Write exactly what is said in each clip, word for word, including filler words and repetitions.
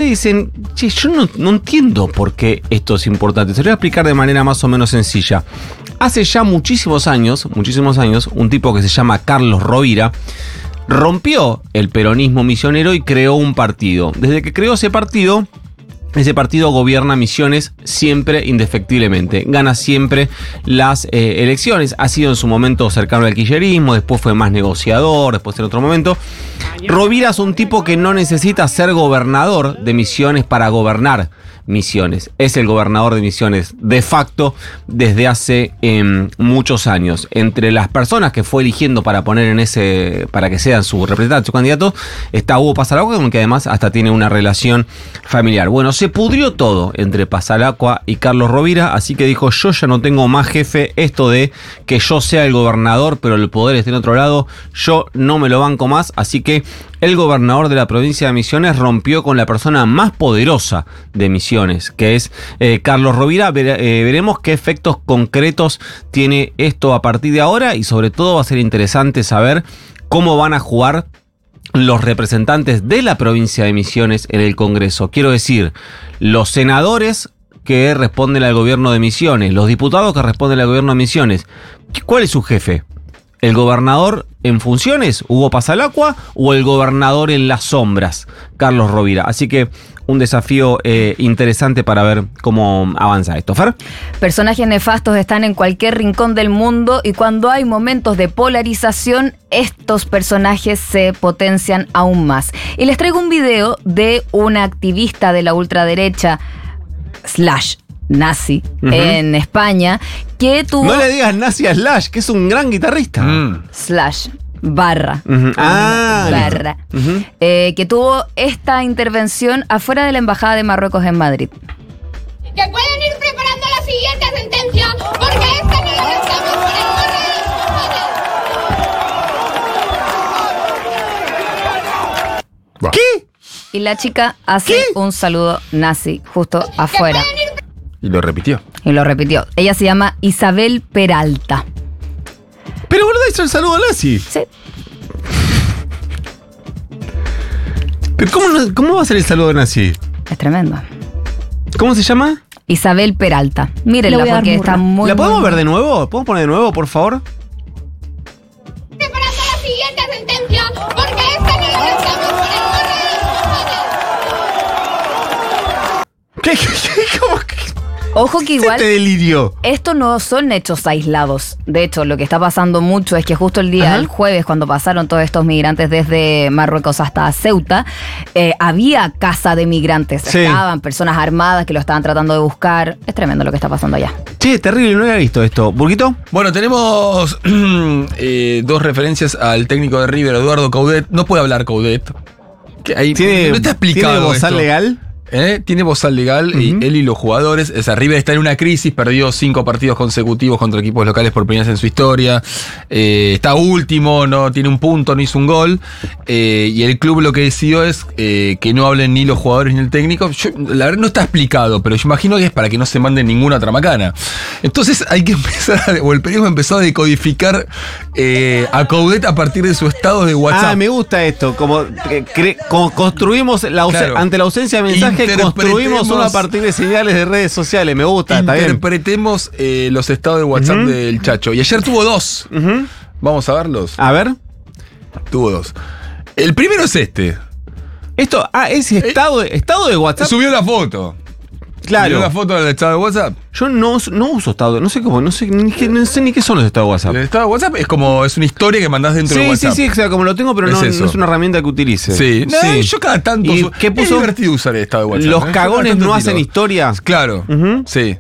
dicen, che, yo no, no entiendo por qué esto es importante. Se lo voy a explicar de manera más o menos sencilla. Hace ya muchísimos años, muchísimos años, un tipo que se llama Carlos Rovira rompió el peronismo misionero y creó un partido. Desde que creó ese partido, ese partido gobierna Misiones siempre indefectiblemente. Gana siempre las eh, elecciones. Ha sido en su momento cercano al kirchnerismo, después fue más negociador, después en otro momento. Rovira es un tipo que no necesita ser gobernador de Misiones para gobernar Misiones. Es el gobernador de Misiones de facto desde hace eh, muchos años. Entre las personas que fue eligiendo para poner en ese, para que sean su representante, su candidato, está Hugo Pasalacqua, con el que además hasta tiene una relación familiar. Bueno, se pudrió todo entre Pasalacqua y Carlos Rovira, así que dijo, yo ya no tengo más jefe, esto de que yo sea el gobernador, pero el poder esté en otro lado, yo no me lo banco más, así que el gobernador de la provincia de Misiones rompió con la persona más poderosa de Misiones, que es eh, Carlos Rovira. Vere, eh, veremos qué efectos concretos tiene esto a partir de ahora y sobre todo va a ser interesante saber cómo van a jugar los representantes de la provincia de Misiones en el Congreso. Quiero decir, los senadores que responden al gobierno de Misiones, los diputados que responden al gobierno de Misiones. ¿Cuál es su jefe? ¿El gobernador en funciones, Hugo Pasalacqua, o el gobernador en las sombras, Carlos Rovira? Así que un desafío eh, interesante para ver cómo avanza esto. ¿Fer? Personajes nefastos están en cualquier rincón del mundo y cuando hay momentos de polarización, estos personajes se potencian aún más. Y les traigo un video de una activista de la ultraderecha, slash, nazi, uh-huh. en España, que tuvo... No le digas nazi a Slash, que es un gran guitarrista. Mm. Slash, barra. Uh-huh. Ah, barra. Uh-huh. Eh, que tuvo esta intervención afuera de la Embajada de Marruecos en Madrid. Que pueden ir preparando la siguiente sentencia, porque esta no la lanzamos por el correo. ¿Qué? Y la chica hace ¿Qué? un saludo nazi justo afuera. Y lo repitió. Y lo repitió. Ella se llama Isabel Peralta. Pero ¿verdad hizo el saludo nazi? Sí. ¿Pero cómo, no, cómo va a ser el saludo nazi? Es tremendo. ¿Cómo se llama? Isabel Peralta. Mírenla porque está muy... ¿La podemos muy... ver de nuevo? ¿Podemos poner de nuevo, por favor? Preparando la siguiente sentencia, porque esta no la lanzamos por el correo. ¿Qué? ¿Qué? ¿Cómo que? Ojo que igual, este delirio. Esto no son hechos aislados. De hecho, lo que está pasando mucho es que justo el día Ajá. del jueves, cuando pasaron todos estos migrantes desde Marruecos hasta Ceuta, eh, había casa de migrantes. Sí. Estaban personas armadas que lo estaban tratando de buscar. Es tremendo lo que está pasando allá. Che, terrible, no había visto esto. ¿Burguito? Bueno, tenemos eh, dos referencias al técnico de River, Eduardo Coudet. No puede hablar Coudet. Que ahí, ¿Tiene, no está explicado ¿tiene bozal esto. legal? ¿Eh? Tiene bozal legal, uh-huh. y él y los jugadores. O sea, River está en una crisis, perdió cinco partidos consecutivos contra equipos locales por primera vez en su historia. Eh, está último, no tiene un punto, no hizo un gol. Eh, y el club lo que decidió es eh, que no hablen ni los jugadores ni el técnico. Yo, la verdad no está explicado, pero yo imagino que es para que no se manden ninguna otra macana. Entonces hay que empezar, a, o el periodismo empezó a decodificar eh, a Coudet a partir de su estado de WhatsApp. Ah, me gusta esto. Como, eh, cre- como construimos la ausen- Claro. ante la ausencia de mensajes. Que construimos uno a partir de señales de redes sociales. Me gusta, está bien. Interpretemos eh, los estados de WhatsApp uh-huh. del Chacho. Y ayer tuvo dos. Uh-huh. Vamos a verlos. A ver. Tuvo dos. El primero es este. Esto, ah, es estado, de, estado de WhatsApp. Subió la foto. Claro. ¿Subió la foto del estado de WhatsApp? Yo no, no uso estado, no sé cómo, no sé, ni, no sé ni qué son los estados de WhatsApp. El estado de WhatsApp es como, es una historia que mandás dentro sí, de WhatsApp. Sí, sí, o sea, como lo tengo, pero no es, no es una herramienta que utilice. Sí, no, sí. Yo cada tanto. ¿Y qué puso? Es divertido usar el estado de WhatsApp. Los ¿eh? cagones no hacen historias. Claro, uh-huh. sí.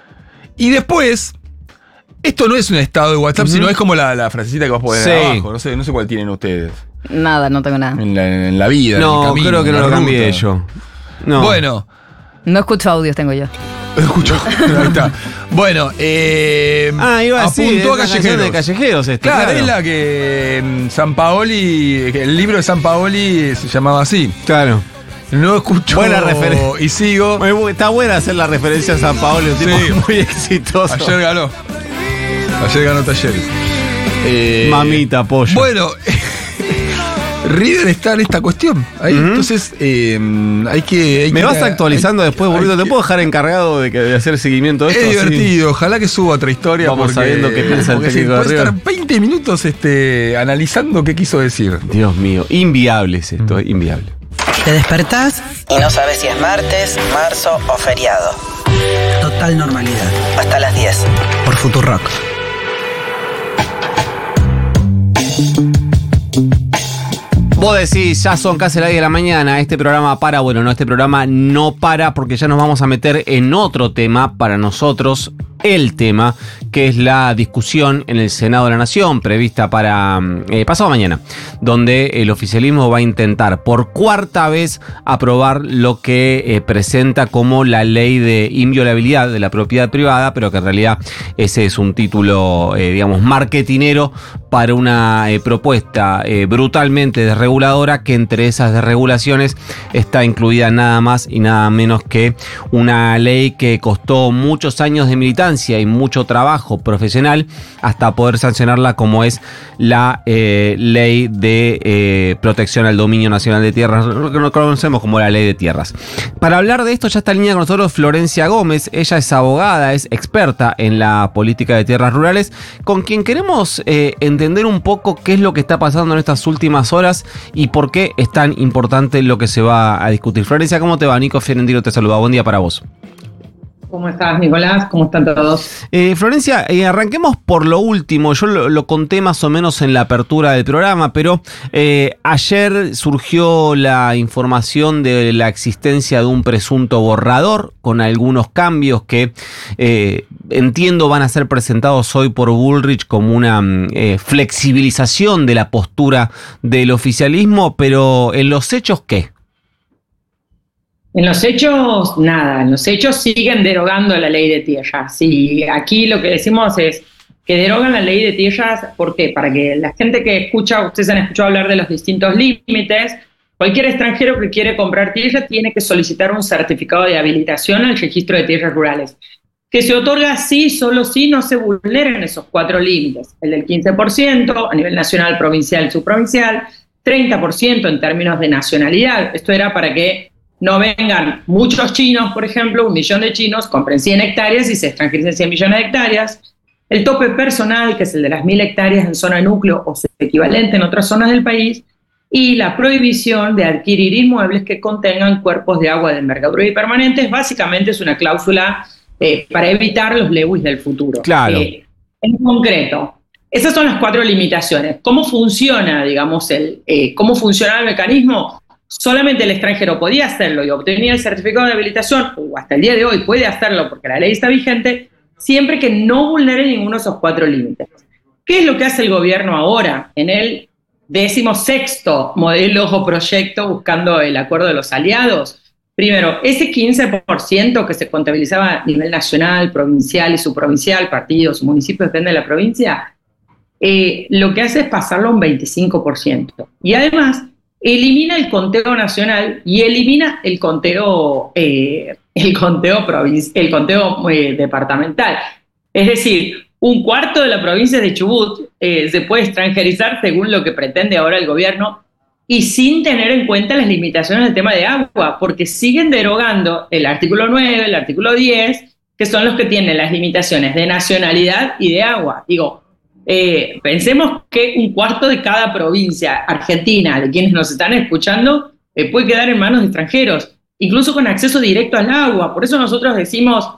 Y después, esto no es un estado de WhatsApp, uh-huh. sino es como la, la frasecita que vos podés poner sí. abajo. No sé, no sé cuál tienen ustedes. Nada, no tengo nada. En la, en la vida, no, en el camino, creo que en no la lo ruta. cambié yo. No. Bueno. No escucho audios, tengo yo. Escucho, ahí está. Bueno, eh, ah, iba a decir, apuntó a Callejeros. De Callejeros este, claro, claro, es la que Sampaoli, el libro de Sampaoli se llamaba así. Claro. No escucho. Buena referencia. Y sigo. Muy, está buena hacer la referencia a Sampaoli, un tipo sí. muy exitoso. Ayer ganó. Ayer ganó Talleres. Eh, Mamita, pollo. Bueno. River está en esta cuestión. Ahí, uh-huh. Entonces, eh, hay que. Hay Me que, vas actualizando hay, después, burrito. ¿Te puedo dejar encargado de, que, de hacer seguimiento de esto? Es divertido. ¿Sí? Ojalá que suba otra historia. Vamos porque, sabiendo qué piensa el técnico de River. Puede estar veinte minutos este, analizando qué quiso decir. Dios mío, inviable es esto, uh-huh. inviable. Te despertás y no sabes si es martes, marzo o feriado. Total normalidad. Hasta las diez. Por Futurock. Vos decís, ya son casi las diez de la mañana, este programa para, bueno, no, este programa no para porque ya nos vamos a meter en otro tema para nosotros, el tema, que es la discusión en el Senado de la Nación, prevista para eh, pasado mañana, donde el oficialismo va a intentar por cuarta vez aprobar lo que eh, presenta como la ley de inviolabilidad de la propiedad privada, pero que en realidad ese es un título, eh, digamos, marketinero para una eh, propuesta eh, brutalmente desreguladora, que entre esas desregulaciones está incluida nada más y nada menos que una ley que costó muchos años de militancia y mucho trabajo profesional hasta poder sancionarla, como es la eh, ley de eh, protección al dominio nacional de tierras, lo que no conocemos como la ley de tierras. Para hablar de esto ya está en línea con nosotros Florencia Gómez. Ella es abogada, es experta en la política de tierras rurales, con quien queremos eh, entender un poco qué es lo que está pasando en estas últimas horas y por qué es tan importante lo que se va a discutir. Florencia, ¿cómo te va? Nico Fiorentino te saluda. Buen día para vos. ¿Cómo estás, Nicolás? ¿Cómo están todos? Eh, Florencia, eh, arranquemos por lo último. Yo lo, lo conté más o menos en la apertura del programa, pero eh, ayer surgió la información de la existencia de un presunto borrador con algunos cambios que eh, entiendo van a ser presentados hoy por Bullrich como una eh, flexibilización de la postura del oficialismo, pero en los hechos, ¿qué? En los hechos, nada. En los hechos siguen derogando la ley de tierras. Y aquí lo que decimos es que derogan la ley de tierras, ¿por qué? Para que la gente que escucha, ustedes han escuchado hablar de los distintos límites, cualquier extranjero que quiere comprar tierra tiene que solicitar un certificado de habilitación al registro de tierras rurales, que se otorga sí, solo si no se vulneren esos cuatro límites. El del quince por ciento a nivel nacional, provincial, subprovincial, treinta por ciento en términos de nacionalidad. Esto era para que no vengan muchos chinos, por ejemplo, un millón de chinos, compren cien hectáreas y se extranjericen cien millones de hectáreas. El tope personal, que es el de las mil hectáreas en zona núcleo o su equivalente en otras zonas del país. Y la prohibición de adquirir inmuebles que contengan cuerpos de agua de envergadura y permanentes. Básicamente es una cláusula eh, para evitar los leguis del futuro. Claro. Eh, en concreto, esas son las cuatro limitaciones. ¿Cómo funciona, digamos, el, eh, cómo funciona el mecanismo? Solamente el extranjero podía hacerlo y obtenía el certificado de habilitación, o hasta el día de hoy puede hacerlo porque la ley está vigente, siempre que no vulnere ninguno de esos cuatro límites. ¿Qué es lo que hace el gobierno ahora en el decimosexto modelo o proyecto buscando el acuerdo de los aliados? Primero, ese quince por ciento que se contabilizaba a nivel nacional, provincial y subprovincial, partidos, municipios, depende de la provincia, eh, lo que hace es pasarlo a un veinticinco por ciento. Y además elimina el conteo nacional y elimina el conteo, eh, el conteo, provinci- el conteo eh, departamental. Es decir, un cuarto de la provincia de Chubut eh, se puede extranjerizar según lo que pretende ahora el gobierno y sin tener en cuenta las limitaciones del tema de agua, porque siguen derogando el artículo nueve, el artículo diez, que son los que tienen las limitaciones de nacionalidad y de agua. Digo, Eh, pensemos que un cuarto de cada provincia argentina, de quienes nos están escuchando, eh, puede quedar en manos de extranjeros, incluso con acceso directo al agua. Por eso nosotros decimos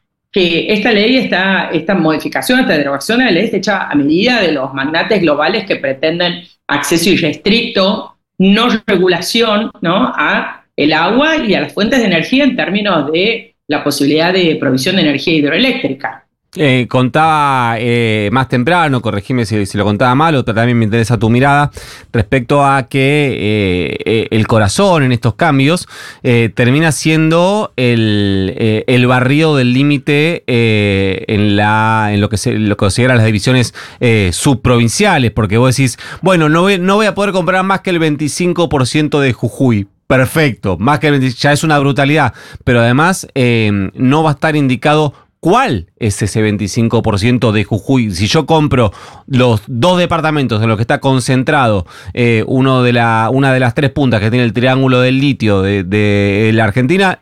que esta ley, está, esta modificación, esta derogación de la ley está hecha a medida de los magnates globales que pretenden acceso irrestricto, no regulación, ¿no?, a el agua y a las fuentes de energía en términos de la posibilidad de provisión de energía hidroeléctrica. Eh, contaba eh, más temprano, corregime si, si lo contaba mal, pero también me interesa tu mirada respecto a que eh, eh, el corazón en estos cambios eh, termina siendo el, eh, el barrido del límite eh, en, la, en lo que se lo que consideran las divisiones eh, subprovinciales, porque vos decís, bueno, no voy, no voy a poder comprar más que el veinticinco por ciento de Jujuy. Perfecto, más que el veinticinco por ciento, ya es una brutalidad, pero además eh, no va a estar indicado ¿cuál es ese veinticinco por ciento de Jujuy? Si yo compro los dos departamentos en los que está concentrado eh, uno de la, una de las tres puntas que tiene el triángulo del litio de, de la Argentina,